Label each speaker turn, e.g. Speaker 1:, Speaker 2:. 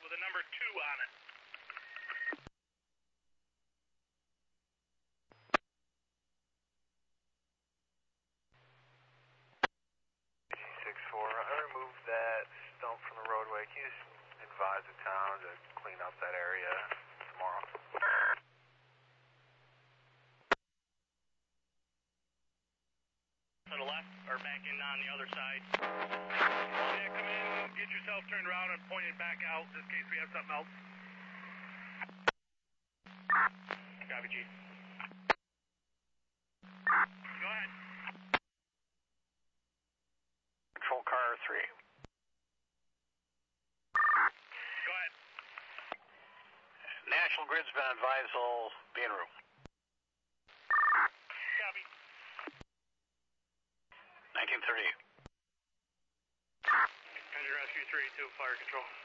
Speaker 1: with a number 2 on it.
Speaker 2: I removed that stump from the roadway. Can you just advise the town to clean up that area tomorrow?
Speaker 1: To the left, or back in on the other side. Yeah, come in, get yourself turned around and pointed back out, just in case we have something else. Copy, Chief. Go ahead.
Speaker 2: Control car 3.
Speaker 1: Go ahead.
Speaker 2: National Grid's been advised they'll be en route.
Speaker 1: Copy.
Speaker 2: 1938.
Speaker 1: Engine Rescue 3 to fire control.